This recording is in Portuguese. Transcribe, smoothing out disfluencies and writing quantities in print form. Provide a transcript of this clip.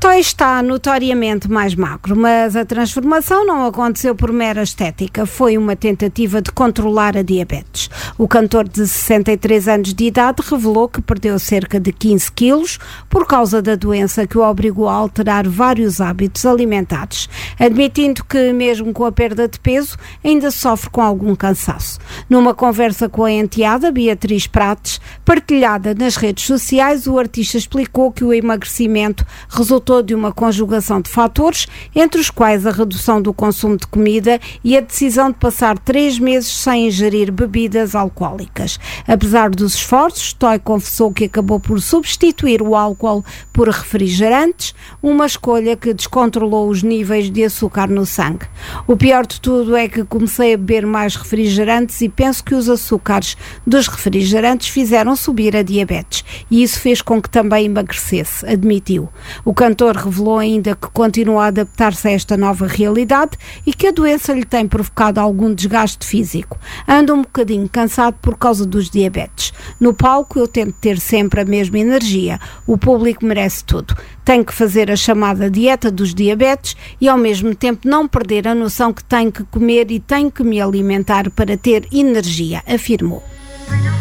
Toy está notoriamente mais magro, mas a transformação não aconteceu por mera estética. Foi uma tentativa de controlar a diabetes. O cantor de 63 anos de idade revelou que perdeu cerca de 15 quilos por causa da doença que o obrigou a alterar vários hábitos alimentares, admitindo que, mesmo com a perda de peso, ainda sofre com algum cansaço. Numa conversa com a enteada, Beatriz Prates, partilhada nas redes sociais, o artista explicou que o emagrecimento resultou de uma conjugação de fatores, entre os quais a redução do consumo de comida e a decisão de passar 3 meses sem ingerir bebidas alcoólicas. Apesar dos esforços, Toy confessou que acabou por substituir o álcool por refrigerantes, uma escolha que descontrolou os níveis de açúcar no sangue. O pior de tudo é que comecei a beber mais refrigerantes e penso que os açúcares dos refrigerantes fizeram subir a diabetes e isso fez com que também emagrecesse, admitiu. O cantor revelou ainda que continua a adaptar-se a esta nova realidade e que a doença lhe tem provocado algum desgaste físico. Anda um bocadinho cansado por causa dos diabetes. No palco eu tento ter sempre a mesma energia. O público merece tudo. Tenho que fazer a chamada dieta dos diabetes e ao mesmo tempo não perder a noção que tenho que comer e tenho que me alimentar para ter energia, afirmou.